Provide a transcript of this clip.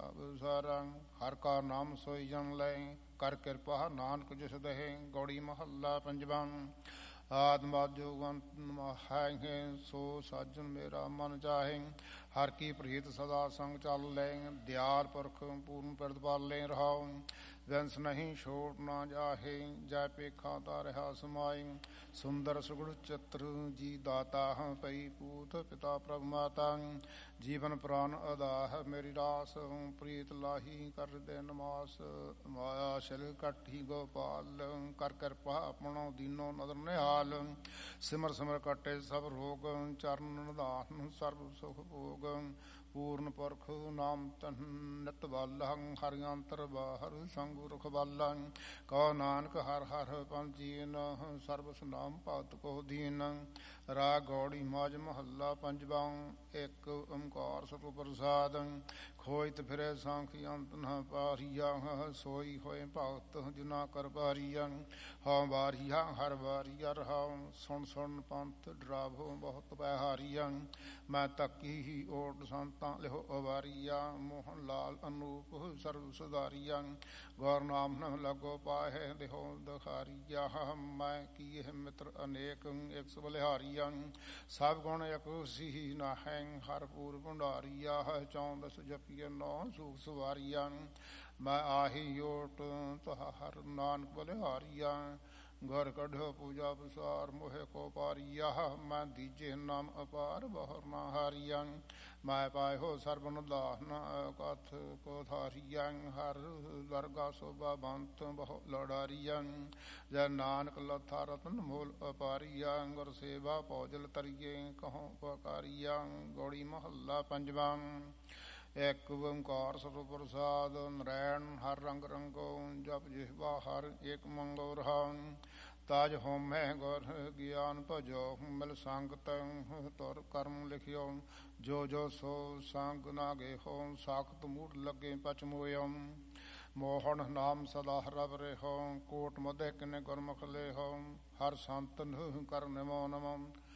ਵਿਸਾਰਾ। ਹਰ ਕਾ ਨਾਮ ਸੋਈ ਜਨ ਲੈ, ਕਰ ਕਿਰਪਾ ਨਾਨਕ ਜਿਸ ਦਹੇ। ਗੌੜੀ ਮਹੱਲਾ ਪੰਜਵਾਂ। ਆਦਮਾਜੋਗੰਤ ਹੈ ਸੋ ਸਾਜਨ ਮੇਰਾ ਮਨ ਚਾਹੇ। ਹਰ ਕੀ ਪ੍ਰੀਤ ਸਦਾ ਸੰਗ ਚੱਲ ਲੈ, ਦਿਆਲ ਪੁਰਖ ਪੂਰਨ ਪ੍ਰਤਪਾਲੇ ਰਹਾਉ। ਵਿੰਸ ਨਹੀਂ ਛੋਟ ਨਾ ਜਾਹੇ, ਜੈ ਪੇਖਾ ਤਾ ਰਿਹਾ ਸਮਾਈ। ਸੁੰਦਰ ਸੁਗੜ ਚਿੱਤਰ ਜੀ ਦਾਤਾ, ਪਈ ਪੂਤ ਪਿਤਾ ਪ੍ਰਭ ਮਾਤਾ। ਜੀਵਨ ਪ੍ਰਾਨ ਅਦਾਹ ਮੇਰੀ ਰਾਸ, ਪ੍ਰੀਤ ਲਾਹੀ ਕਰ ਦੇ ਨਮਾਸ। ਮਾਇਆ ਸ਼ਿਲ ਕੱਟੀ ਗੋਪਾਲ, ਕਰ ਕਿਰਪਾ ਆਪਣੋ ਦੀਨੋ ਨਦਰ ਨਿਹਾਲ। ਸਿਮਰ ਸਿਮਰ ਕੱਟੇ ਸਭ ਰੋਗ, ਚਰਨ ਨਿਧਾਨ ਸਰਬ ਸੁਖ ਭੋਗ। ਪੂਰਨ ਪੁਰਖ ਨਾਮ ਤਨ ਨਿਤ ਬਾਲਾ, ਹਰਿ ਅੰਤਰ ਬਾਹਰ ਸੰਗ ਰੁਖ ਬਾਲਾ। ਕਹੋ ਨਾਨਕ ਹਰ ਹਰ ਪੰਜੀਨ, ਸਰਬਸ ਨਾਮ ਭਗਤ ਕੋ ਦੀਨ। ਰਾਗ ਗੌੜੀ ਮਾਝ ਮਹੱਲਾ ਪੰਜਵਾਂ। ਇੱਕ ਓੰਕਾਰ ਸਤਿਗੁਰ ਪ੍ਰਸਾਦ, ਖੋਜਤ ਫਿਰੇ ਸਾਖੀ ਅੰਤ ਨ ਪਾਰੀਆ। ਸੋਈ ਹੋਏ ਭਗਤ ਜਿਨਾ ਕਰ ਪਾਰੀਆ। ਹਉ ਵਾਰੀਆ ਹਰ ਵਾਰੀਆ ਰਹਾਉ, ਸੁਣ ਸੁਣ ਪੰਥ ਡਰਾਵੋ ਬਹੁਤ ਪੈਹਾਰੀਆ। ਮੈਂ ਤੱਕੀ ਹੀ ਓਟ ਸੰਤਾਂ ਲਿਹੋ ਅਵਾਰੀਆ। ਮੋਹਨ ਲਾਲ ਅਨੂਪ ਸਰਬ ਸੁਧਾਰੀਆ। ਗੌਰ ਨਾਮ ਨ ਲੱਗੋ ਪਾਹੇ ਦੇਹੋ ਦਖਾਰੀਆ। ਮੈਂ ਕੀਏ ਮਿੱਤਰ ਅਨੇਕ ਇੱਕ ਸੋ ਬਲਿਹਾਰੀਆ। ਸਭ ਗੁਣ ਇੱਕ ਸੀ ਨਾਹੈ, ਹਰ ਪੂਰ ਭੰਡਾਰੀਆ। ਚੌਦਸ ਜਪੀਏ ਨੌ ਸੂਖ ਸਵਾਰੀਆ। ਮੈਂ ਆਹੀ ਓਟ ਤੁਹਾ ਹਰ ਨਾਨਕ ਬਲਿਹਾਰੀਆ। ਘਰ ਕੱਢੋ ਪੂਜਾ ਪਸਾਰ ਮੋਹਿ ਕੋ ਪਾਰੀਆ। ਮੈਂ ਦੀਜੇ ਨਾਮ ਅਪਾਰ ਬਹੁਰ ਨਾ ਹਾਰੀਆ। ਮੈਂ ਪਾਇਓ ਸਰਬ ਨਿਧਾਨ ਕਥ ਕੋ ਧਾਰੀਆ। ਹਰ ਦਰਗਾ ਸੋਭਾ ਬੰਤ ਬਹੁ ਲੜਾਰੀਆ। ਜੈ ਨਾਨਕ ਲੱਥਾ ਰਤਨ ਮੋਲ ਅਪਾਰੀਆ। ਗੁਰ ਸੇਵਾ ਭੋਜਲ ਤਰੀਏ ਕਹੋ ਪਕਾਰੀਆ। ਗੌੜੀ ਮਹੱਲਾ ਪੰਜਵਾਂ। ਇੱਕ ਓੰਕਾਰ ਸਤਿਗੁਰ ਪ੍ਰਸਾਦ, ਨਰੈਣ ਹਰ ਰੰਗ ਰੰਗੋ। ਜਪ ਜਿਹਵਾ ਹਰ ਏਕ ਮੰਗੋ ਰਹਾਉ। ਤਾਜ ਹੋਮੈ ਗੁਰ ਗਿਆਨ ਭਜੋ, ਮਿਲ ਸੰਗਤ ਤੁਰ ਕਰਮ ਲਿਖਿਓ। ਜੋ ਜੋ ਸੋ ਸੰਗ ਨਾ ਗੇਹੋ, ਸਾਖਤ ਮੂੜ ਲੱਗੇ ਪਚ ਮੋਇਓ। ਮੋਹਨ ਨਾਮ ਸਦਾ ਰਵ ਰਹਿਓ, ਕੋਟ ਮਧੇ ਕਿਨੇ ਗੁਰਮੁਖ ਲੇਹੋ। ਹਰ ਸੰਤਨ ਕਰ ਨਿਮੋ ਨਮੋ,